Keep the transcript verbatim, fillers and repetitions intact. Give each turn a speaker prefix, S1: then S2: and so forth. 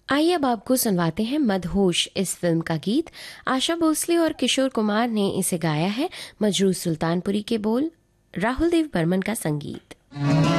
S1: आइए अब आपको सुनवाते हैं मदहोश इस फिल्म का गीत। आशा भोसले और किशोर कुमार ने इसे गाया है। मजरूह सुल्तानपुरी के बोल, राहुल देव बर्मन का संगीत।